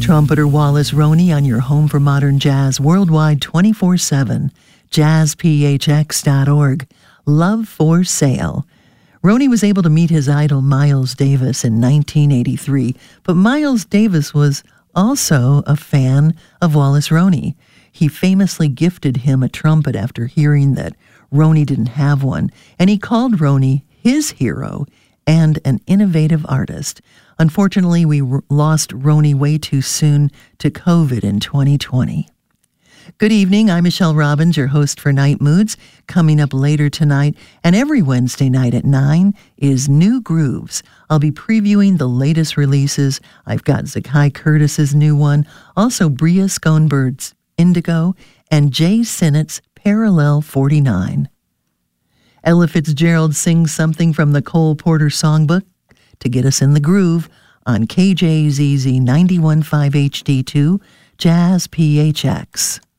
Trumpeter Wallace Roney on your home for modern jazz worldwide 24/7. jazzphx.org. Love for Sale. Roney was able to meet his idol Miles Davis in 1983, but Miles Davis was also a fan of Wallace Roney. He famously gifted him a trumpet after hearing that Roney didn't have one, and he called Roney his hero and an innovative artist. Unfortunately, we lost Roney way too soon to COVID in 2020. Good evening, I'm Michelle Robbins, your host for Night Moods. Coming up later tonight and every Wednesday night at 9 is New Grooves. I'll be previewing the latest releases. I've got Zakai Curtis's new one, also Bria Schoenberg's Indigo, and Jay Sinnett's Parallel 49. Ella Fitzgerald sings something from the Cole Porter Songbook to get us in the groove on KJZZ 91.5 HD2 Jazz PHX.